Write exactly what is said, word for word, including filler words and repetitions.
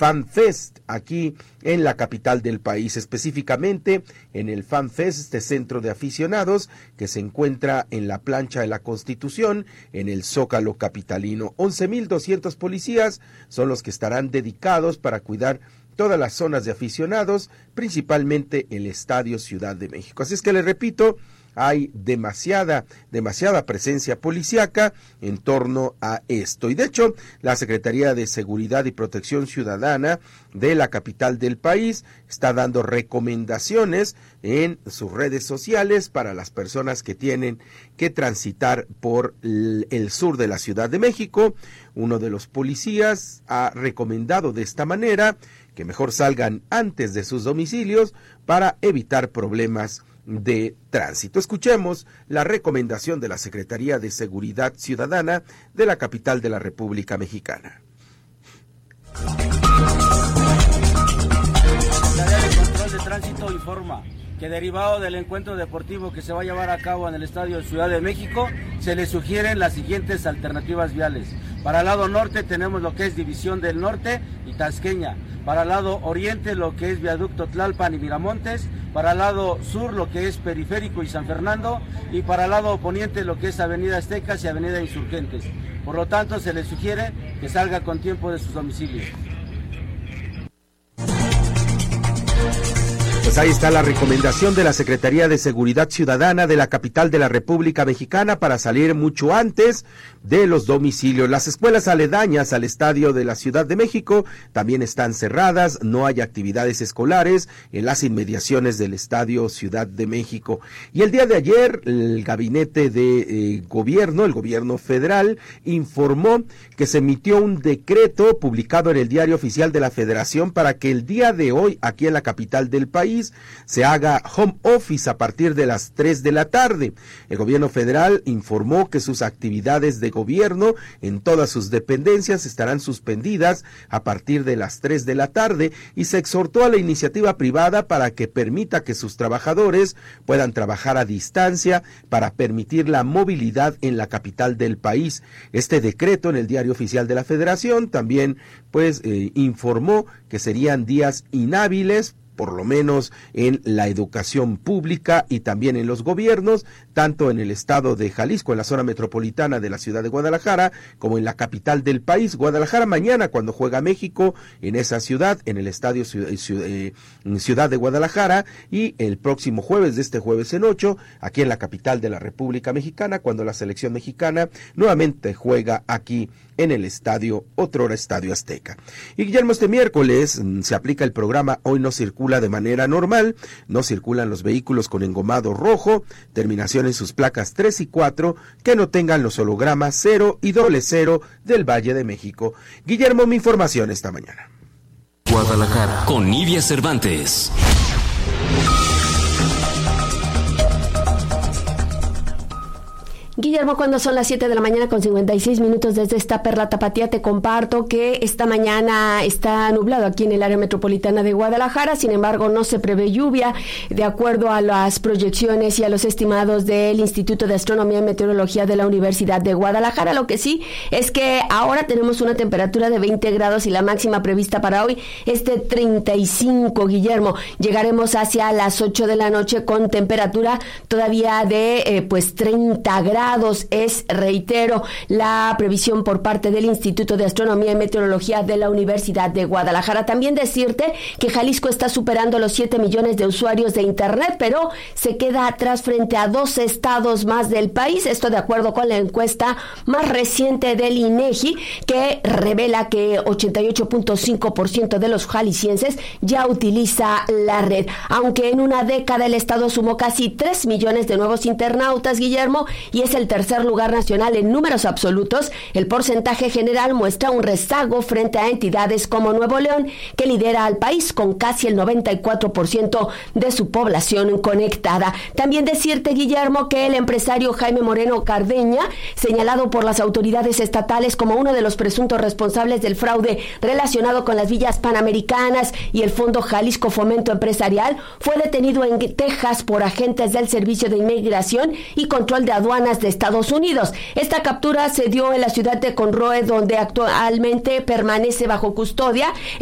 Fan Fest aquí en la capital del país, específicamente en el Fan Fest, este centro de aficionados que se encuentra en la plancha de la Constitución, en el Zócalo capitalino. once mil doscientos policías son los que estarán dedicados para cuidar todas las zonas de aficionados, principalmente el Estadio Ciudad de México. Así es que les repito, hay demasiada, demasiada presencia policíaca en torno a esto. Y de hecho, la Secretaría de Seguridad y Protección Ciudadana de la capital del país está dando recomendaciones en sus redes sociales para las personas que tienen que transitar por el sur de la Ciudad de México. Uno de los policías ha recomendado de esta manera que mejor salgan antes de sus domicilios para evitar problemas de tránsito. Escuchemos la recomendación de la Secretaría de Seguridad Ciudadana de la capital de la República Mexicana. La Secretaría de Control de Tránsito informa que derivado del encuentro deportivo que se va a llevar a cabo en el Estadio Ciudad de México, se le sugieren las siguientes alternativas viales. Para el lado norte tenemos lo que es División del Norte y Tasqueña. Para el lado oriente lo que es Viaducto Tlalpan y Miramontes. Para el lado sur lo que es Periférico y San Fernando. Y para el lado poniente lo que es Avenida Aztecas y Avenida Insurgentes. Por lo tanto, se le sugiere que salga con tiempo de sus domicilios. Pues ahí está la recomendación de la Secretaría de Seguridad Ciudadana de la capital de la República Mexicana para salir mucho antes de los domicilios. Las escuelas aledañas al Estadio de la Ciudad de México también están cerradas, no hay actividades escolares en las inmediaciones del Estadio Ciudad de México. Y el día de ayer, el gabinete de eh, gobierno, el gobierno federal, informó que se emitió un decreto publicado en el Diario Oficial de la Federación para que el día de hoy, aquí en la capital del país, se haga home office a partir de las tres de la tarde. El gobierno federal informó que sus actividades de gobierno en todas sus dependencias estarán suspendidas a partir de las tres de la tarde y se exhortó a la iniciativa privada para que permita que sus trabajadores puedan trabajar a distancia para permitir la movilidad en la capital del país. Este decreto en el Diario Oficial de la Federación también pues eh, informó que serían días inhábiles, por lo menos en la educación pública y también en los gobiernos, tanto en el estado de Jalisco, en la zona metropolitana de la ciudad de Guadalajara, como en la capital del país, Guadalajara. Mañana, cuando juega México en esa ciudad, en el estadio Ciudad de Guadalajara, y el próximo jueves, de este jueves en ocho, aquí en la capital de la República Mexicana, cuando la selección mexicana nuevamente juega aquí en el estadio, otrora Estadio Azteca. Y Guillermo, este miércoles se aplica el programa Hoy no circula de manera normal, no circulan los vehículos con engomado rojo, terminación en sus placas tres y cuatro, que no tengan los hologramas cero y doble cero del Valle de México. Guillermo, mi información esta mañana. Guadalajara, con Nidia Cervantes. Guillermo, cuando son las siete de la mañana con cincuenta y seis minutos desde esta Perla Tapatía, te comparto que esta mañana está nublado aquí en el área metropolitana de Guadalajara. Sin embargo, no se prevé lluvia de acuerdo a las proyecciones y a los estimados del Instituto de Astronomía y Meteorología de la Universidad de Guadalajara. Lo que sí es que ahora tenemos una temperatura de veinte grados y la máxima prevista para hoy es de treinta y cinco, Guillermo. Llegaremos hacia las ocho de la noche con temperatura todavía de eh, pues treinta grados. Es, reitero, la previsión por parte del Instituto de Astronomía y Meteorología de la Universidad de Guadalajara. También decirte que Jalisco está superando los siete millones de usuarios de Internet, pero se queda atrás frente a dos estados más del país. Esto de acuerdo con la encuesta más reciente del INEGI, que revela que ochenta y ocho punto cinco por ciento de los jaliscienses ya utiliza la red. Aunque en una década el estado sumó casi tres millones de nuevos internautas, Guillermo, y es el tercer lugar nacional en números absolutos, el porcentaje general muestra un rezago frente a entidades como Nuevo León, que lidera al país con casi el noventa y cuatro por ciento de su población conectada. También decirte, Guillermo, que el empresario Jaime Moreno Cardeña, señalado por las autoridades estatales como uno de los presuntos responsables del fraude relacionado con las villas panamericanas y el Fondo Jalisco Fomento Empresarial, fue detenido en Texas por agentes del Servicio de Inmigración y Control de Aduanas de Estados Unidos. Esta captura se dio en la ciudad de Conroe, donde actualmente permanece bajo custodia.